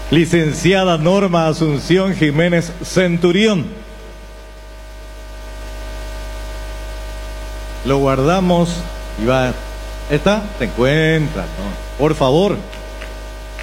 Licenciada Norma Asunción Jiménez Centurión. Lo guardamos y va. ¿Esta? Te encuentras, ¿no? Por favor.